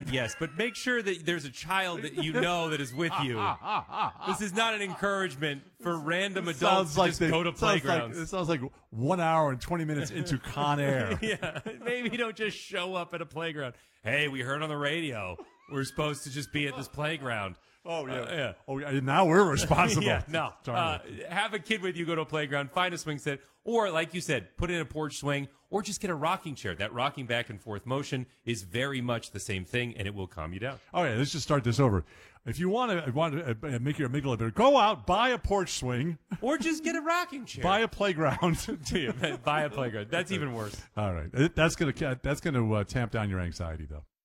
yes, but make sure that there's a child that you know that is with you. This is not an encouragement for random adults to just go to playgrounds. It sounds like 1 hour and 20 minutes into Con Air. Yeah, maybe don't just show up at a playground. Hey, we heard on the radio we're supposed to just be at this playground. Oh, yeah. Yeah. Oh, yeah. Now we're responsible. Yeah, no. Have a kid with you, go to a playground, find a swing set, or like you said, put in a porch swing, or just get a rocking chair. That rocking back and forth motion is very much the same thing, and it will calm you down. All right, let's just start this over. If you want to make your amygdala better, go out, buy a porch swing. Or just get a rocking chair. Buy a playground. Buy a playground. That's even worse. All right. That's gonna tamp down your anxiety, though.